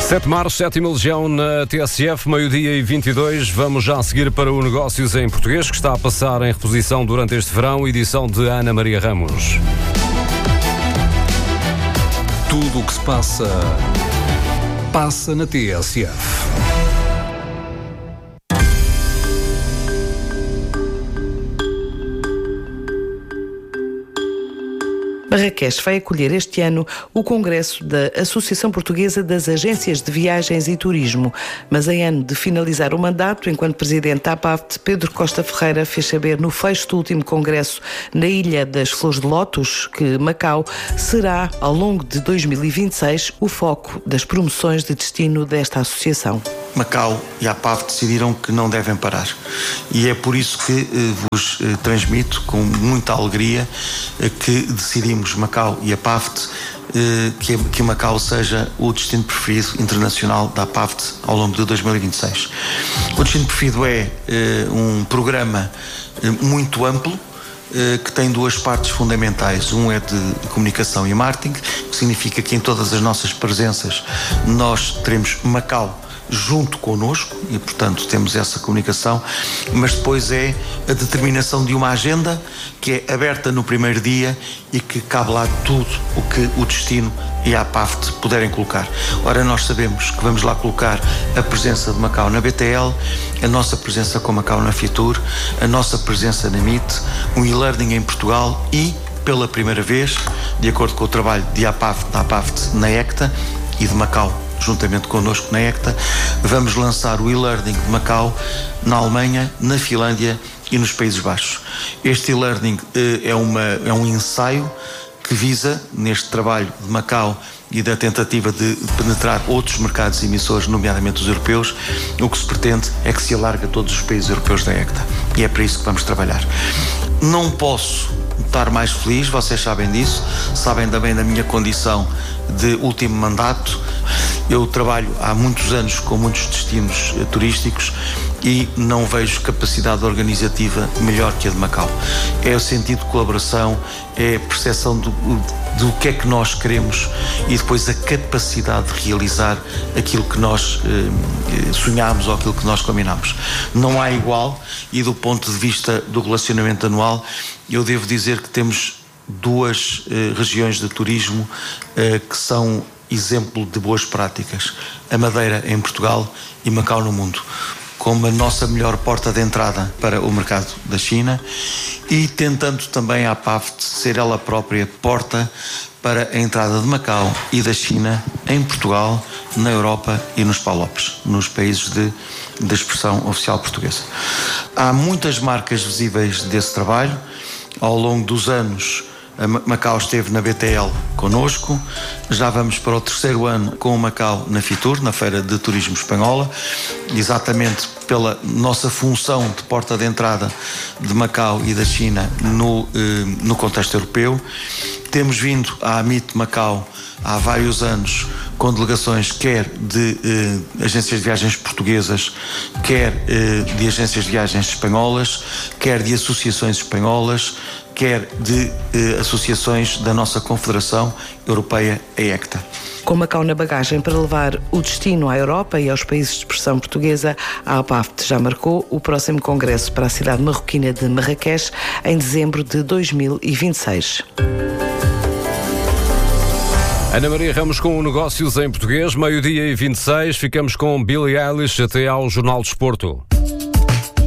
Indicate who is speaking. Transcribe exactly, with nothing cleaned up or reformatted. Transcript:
Speaker 1: sete de março, sétima Legião na T S F, meio-dia e vinte e dois. Vamos já seguir para o Negócios em Português, que está a passar em reposição durante este verão, edição de Ana Maria Ramos.
Speaker 2: Tudo o que se passa, passa na T S F.
Speaker 3: Marrakech vai acolher este ano o Congresso da Associação Portuguesa das Agências de Viagens e Turismo. Mas em ano de finalizar o mandato, enquanto presidente da APAVT, Pedro Costa Ferreira fez saber no fecho do último congresso na Ilha das Flores de Lótus que Macau será, ao longo de dois mil e vinte e seis, o foco das promoções de destino desta associação.
Speaker 4: Macau e a APAVT decidiram que não devem parar. E é por isso que eh, vos eh, transmito com muita alegria eh, que decidimos, Macau e a APAVT, eh, que, que Macau seja o destino preferido internacional da APAVT ao longo de dois mil e vinte e seis. O destino preferido é eh, um programa eh, muito amplo, que tem duas partes fundamentais. Um é de comunicação e marketing, que significa que em todas as nossas presenças nós teremos Macau junto connosco e, portanto, temos essa comunicação, mas depois é a determinação de uma agenda que é aberta no primeiro dia e que cabe lá tudo o que o destino e a APAVT puderem colocar. Ora, nós sabemos que vamos lá colocar a presença de Macau na B T L, a nossa presença com Macau na Fitur, a nossa presença na M I T, um e-learning em Portugal e, pela primeira vez, de acordo com o trabalho de APAVT, da APAVT na ECTA e de Macau juntamente connosco na ECTA, vamos lançar o e-learning de Macau na Alemanha, na Finlândia e nos Países Baixos. Este e-learning eh, é, uma, é um ensaio que visa, neste trabalho de Macau e da tentativa de penetrar outros mercados emissores, nomeadamente os europeus, o que se pretende é que se alargue a todos os países europeus da ECTA. E é para isso que vamos trabalhar. Não posso estar mais feliz, vocês sabem disso, sabem também da minha condição de último mandato. Eu trabalho há muitos anos com muitos destinos eh, turísticos e não vejo capacidade organizativa melhor que a de Macau. É o sentido de colaboração, é a percepção do, do que é que nós queremos e depois a capacidade de realizar aquilo que nós eh, sonhámos ou aquilo que nós combinamos. Não há igual, e do ponto de vista do relacionamento anual, eu devo dizer que temos duas eh, regiões de turismo eh, que são exemplo de boas práticas. A Madeira em Portugal e Macau no mundo, como a nossa melhor porta de entrada para o mercado da China e tentando também a APAVT ser ela própria porta para a entrada de Macau e da China em Portugal, na Europa e nos PALOPs, nos países de, de expressão oficial portuguesa. Há muitas marcas visíveis desse trabalho. Ao longo dos anos, a Macau esteve na B T L connosco, já vamos para o terceiro ano com o Macau na Fitur, na Feira de Turismo Espanhola, exatamente pela nossa função de porta de entrada de Macau e da China no, eh, no contexto europeu. Temos vindo à M I T Macau há vários anos com delegações quer de eh, agências de viagens portuguesas, quer eh, de agências de viagens espanholas, quer de associações espanholas, quer de eh, associações da nossa Confederação Europeia, a ECTA.
Speaker 3: Com Macau na bagagem para levar o destino à Europa e aos países de expressão portuguesa, a APAVT já marcou o próximo congresso para a cidade marroquina de Marrakech em dezembro de dois mil e vinte e seis.
Speaker 1: Ana Maria Ramos com o Negócios em Português, meio-dia e vinte e seis. Ficamos com Billie Eilish até ao Jornal de Desporto.